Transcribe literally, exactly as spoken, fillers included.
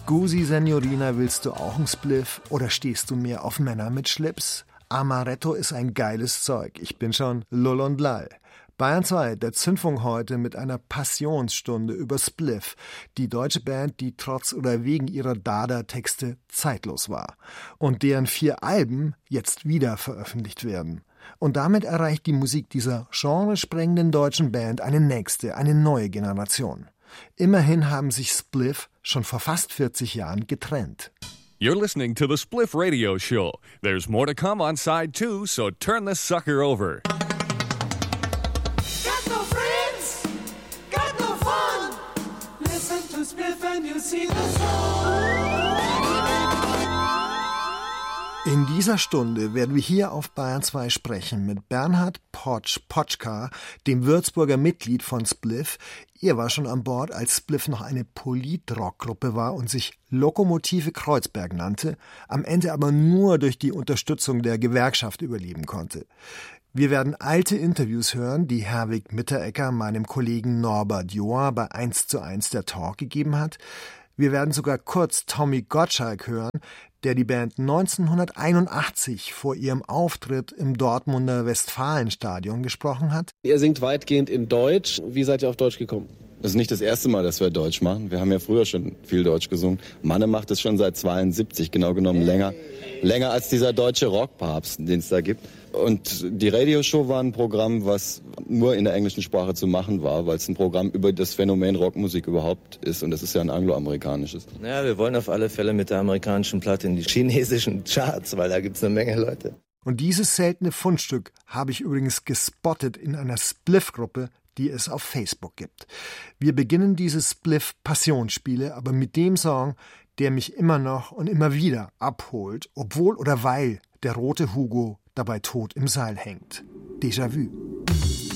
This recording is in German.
Scusi, Signorina, willst du auch einen Spliff oder stehst du mehr auf Männer mit Schlips? Amaretto ist ein geiles Zeug. Ich bin schon lull und lall. Bayern zwei, der Zündfunk heute mit einer Passionsstunde über Spliff, die deutsche Band, die trotz oder wegen ihrer Dada-Texte zeitlos war und deren vier Alben jetzt wieder veröffentlicht werden. Und damit erreicht die Musik dieser genresprengenden deutschen Band eine nächste, eine neue Generation. Immerhin haben sich Spliff schon vor fast vierzig Jahren getrennt. You're listening to the Spliff Radio Show. There's more to come on side two, so turn the sucker over. Got no friends, got no fun. Listen to Spliff and you see the sun. In dieser Stunde werden wir hier auf Bayern zwei sprechen mit Bernhard Potsch Potschka, dem Würzburger Mitglied von Spliff. Er war schon an Bord, als Spliff noch eine Polit-Rock-Gruppe war und sich Lokomotive Kreuzberg nannte, am Ende aber nur durch die Unterstützung der Gewerkschaft überleben konnte. Wir werden alte Interviews hören, die Herwig Mitteregger meinem Kollegen Norbert Joa bei eins zu eins der Talk gegeben hat. Wir werden sogar kurz Tommy Gottschalk hören, der die Band neunzehnhunderteinundachtzig vor ihrem Auftritt im Dortmunder Westfalenstadion gesprochen hat. Ihr singt weitgehend in Deutsch. Wie seid ihr auf Deutsch gekommen? Das ist nicht das erste Mal, dass wir Deutsch machen. Wir haben ja früher schon viel Deutsch gesungen. Manne macht es schon seit zweiundsiebzig, genau genommen länger. Länger als dieser deutsche Rockpapst, den es da gibt. Und die Radioshow war ein Programm, was nur in der englischen Sprache zu machen war, weil es ein Programm über das Phänomen Rockmusik überhaupt ist. Und das ist ja ein angloamerikanisches. Ja, wir wollen auf alle Fälle mit der amerikanischen Platte in die chinesischen Charts, weil da gibt's eine Menge Leute. Und dieses seltene Fundstück habe ich übrigens gespottet in einer Spliff-Gruppe, die es auf Facebook gibt. Wir beginnen diese Spliff-Passionsspiele aber mit dem Song, der mich immer noch und immer wieder abholt, obwohl oder weil der rote Hugo dabei tot im Seil hängt. Déjà-vu.